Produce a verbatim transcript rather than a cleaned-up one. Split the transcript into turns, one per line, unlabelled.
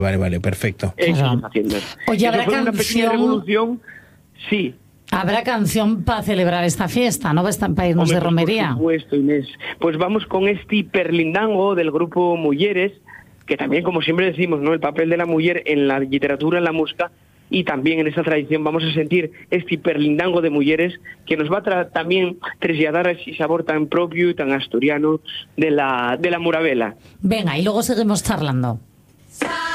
Vale, vale, perfecto.
Eso
Claro.
se haciendo.
Oye, ¿habrá
Eso fue una pequeña
canción?
revolución, sí.
Habrá canción para celebrar esta fiesta, ¿no? Para irnos
Hombre,
de
pues,
romería.
Por supuesto, Inés. Pues vamos con este perlindango del grupo Mujeres, que también, como siempre decimos, ¿no? El papel de la mujer en la literatura, en la música, y también en esta tradición vamos a sentir este perlindango de mujeres que nos va a tra- también trasladar ese sabor tan propio y tan asturiano de la, de la Muravela.
Venga, y luego seguimos charlando.